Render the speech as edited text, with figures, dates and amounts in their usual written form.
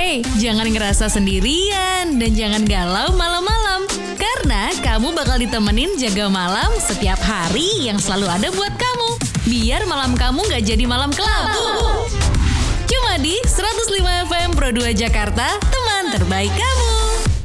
Hey, jangan ngerasa sendirian dan jangan galau malam-malam. Karena kamu bakal ditemenin jaga malam setiap hari yang selalu ada buat kamu. Biar malam kamu gak jadi malam kelabu. Cuma di 105 FM Pro 2 Jakarta, teman terbaik kamu.